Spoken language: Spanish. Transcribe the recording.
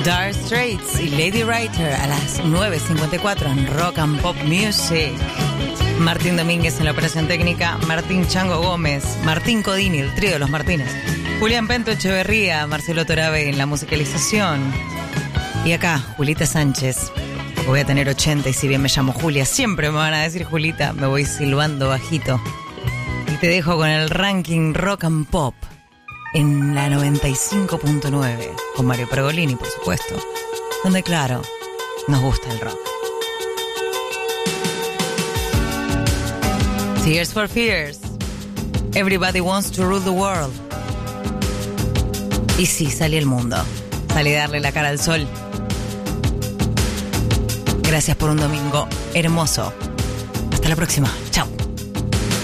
Dire Straits y Lady Writer a las 9:54 en Rock and Pop Music. Martín Domínguez en la operación técnica, Martín Chango Gómez, Martín Codini, el trío de los Martínez, Julián Pento Echeverría, Marcelo Torabe en la musicalización. Y acá, Julita Sánchez. Voy a tener 80 y si bien me llamo Julia, siempre me van a decir Julita, me voy silbando bajito. Y te dejo con el ranking Rock and Pop en la 95.9, con Mario Pergolini, por supuesto, donde, claro, nos gusta el rock. Tears for Fears. Everybody wants to rule the world. Y sí, sale el mundo. Sale a darle la cara al sol. Gracias por un domingo hermoso. Hasta la próxima.